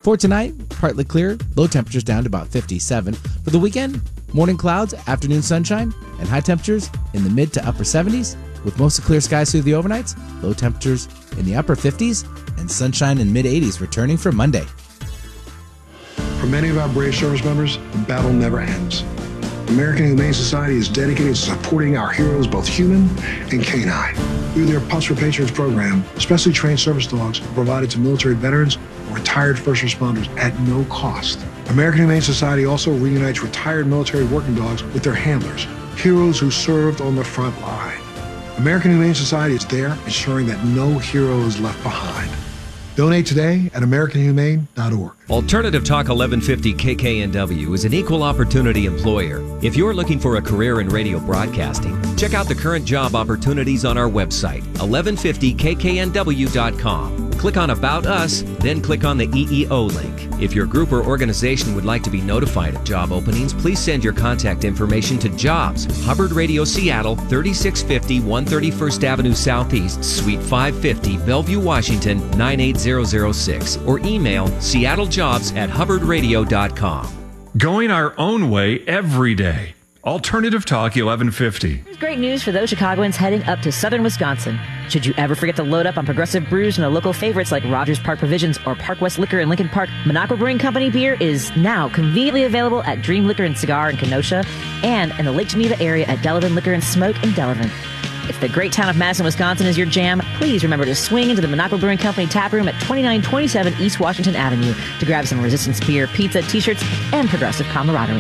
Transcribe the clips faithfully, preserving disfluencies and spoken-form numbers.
For tonight, partly clear, low temperatures down to about fifty-seven. For the weekend, morning clouds, afternoon sunshine, and high temperatures in the mid to upper seventies, with mostly clear skies through the overnights, low temperatures in the upper fifties, and sunshine in mid eighties returning for Monday. For many of our brave service members, the battle never ends. American Humane Society is dedicated to supporting our heroes, both human and canine. Through their Pups for Patriots program, specially trained service dogs are provided to military veterans or retired first responders at no cost. American Humane Society also reunites retired military working dogs with their handlers, heroes who served on the front line. American Humane Society is there ensuring that no hero is left behind. Donate today at american humane dot org. Alternative Talk eleven fifty K K N W is an equal opportunity employer. If you're looking for a career in radio broadcasting, check out the current job opportunities on our website, eleven fifty K K N W dot com. Click on About Us, then click on the E E O link. If your group or organization would like to be notified of job openings, please send your contact information to Jobs, Hubbard Radio Seattle, thirty-six fifty one thirty-first Avenue Southeast, Suite five fifty, Bellevue, Washington, nine eight zero zero six, or email seattlejobs at hubbard radio dot com. Going our own way every day. Alternative Talk eleven fifty. There's great news for those Chicagoans heading up to southern Wisconsin. Should you ever forget to load up on Progressive Brews and the local favorites like Rogers Park Provisions or Park West Liquor in Lincoln Park, Minocqua Brewing Company beer is now conveniently available at Dream Liquor and Cigar in Kenosha and in the Lake Geneva area at Delavan Liquor and Smoke in Delavan. If the great town of Madison, Wisconsin is your jam, please remember to swing into the Minocqua Brewing Company tap room at twenty-nine twenty-seven East Washington Avenue to grab some Resistance beer, pizza, t-shirts, and progressive camaraderie.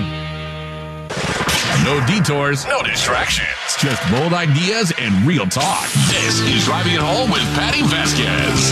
No detours, no distractions, just bold ideas and real talk. This is Driving It Home with Patty Vasquez.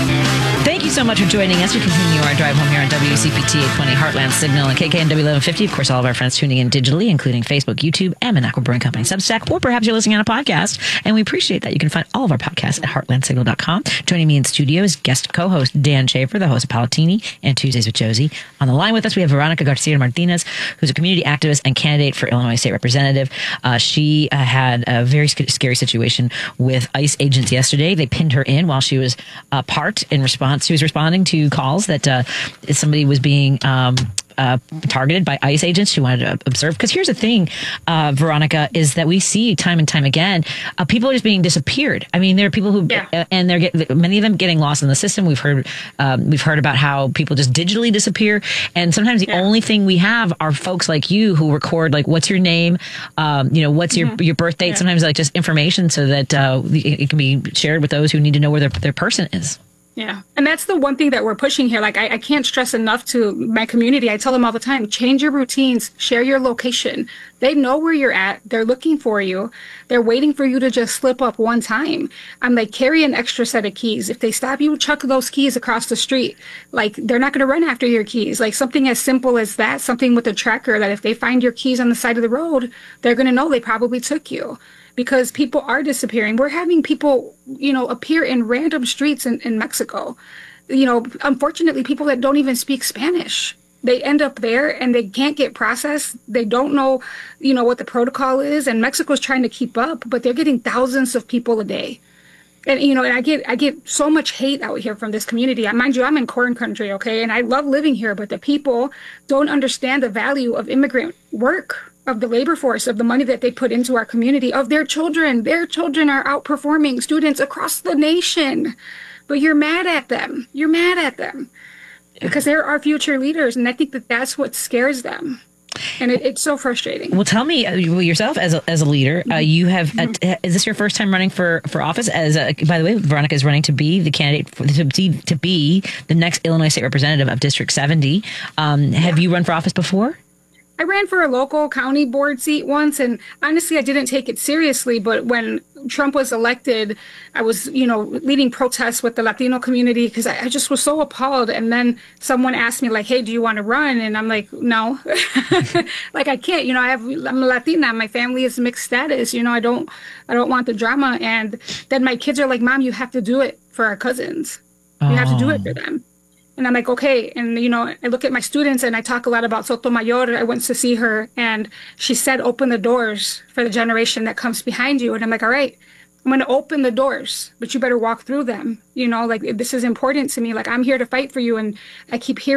Thank you so much for joining us. We continue our drive home here on W C P T eight twenty Heartland Signal and K K N W eleven fifty. Of course, all of our friends tuning in digitally, including Facebook, YouTube, and Minocqua Brewing Company Substack, or perhaps you're listening on a podcast, and we appreciate that. You can find all of our podcasts at heartland signal dot com. Joining me in studio is guest co-host Dan Schaefer, the host of Palatini and Tuesdays with Josie. On the line with us, we have Veronica Garcia Martinez, who's a community activist and candidate for Illinois State Representative. Uh, she uh, had a very sc- scary situation with ICE agents yesterday. They pinned her in while she was uh, parked in response. She was responding to calls that uh, somebody was being um, uh, targeted by ICE agents who wanted to observe. Because here's the thing, uh, Veronica, is that we see time and time again, uh, people are just being disappeared. I mean, there are people who, yeah. uh, and they're get, many of them getting lost in the system. We've heard, um, we've heard about how people just digitally disappear, and sometimes the yeah. only thing we have are folks like you who record, like, what's your name, um, you know, what's your mm-hmm. your birth date. Yeah. Sometimes like just information so that uh, it, it can be shared with those who need to know where their their person is. Yeah. And that's the one thing that we're pushing here. Like, I, I can't stress enough to my community. I tell them all the time, change your routines, share your location. They know where you're at. They're looking for you. They're waiting for you to just slip up one time. I'm like, carry an extra set of keys. If they stop you, chuck those keys across the street. Like, they're not going to run after your keys. Like, something as simple as that, something with a tracker that if they find your keys on the side of the road, they're going to know they probably took you. Because people are disappearing. We're having people, you know, appear in random streets in, in Mexico. You know, unfortunately, people that don't even speak Spanish. They end up there and they can't get processed. They don't know, you know, what the protocol is. And Mexico's trying to keep up, but they're getting thousands of people a day. And, you know, and I get I get so much hate out here from this community. Mind you, I'm in corn country, okay? And I love living here, but the people don't understand the value of immigrant work, of the labor force, of the money that they put into our community, of their children. Their children are outperforming students across the nation. But you're mad at them. You're mad at them because they're our future leaders. And I think that that's what scares them. And it, it's so frustrating. Well, tell me uh, yourself as a, as a leader, uh, you have, uh, is this your first time running for, for office? As a, by the way, Veronica is running to be the candidate for, to, be, to be the next Illinois State Representative of District seventy. Um, have yeah. you run for office before? I ran for a local county board seat once, and honestly, I didn't take it seriously. But when Trump was elected, I was, you know, leading protests with the Latino community because I, I just was so appalled. And then someone asked me, like, hey, do you want to run? And I'm like, no, like, I can't, you know, I have, I'm a Latina. My family is mixed status. You know, I don't, I don't want the drama. And then my kids are like, Mom, you have to do it for our cousins. You oh. have to do it for them. And I'm like, okay. And, you know, I look at my students and I talk a lot about Sotomayor. I went to see her and she said, open the doors for the generation that comes behind you. And I'm like, all right, I'm going to open the doors, but you better walk through them. You know, like, this is important to me. Like, I'm here to fight for you. And I keep hearing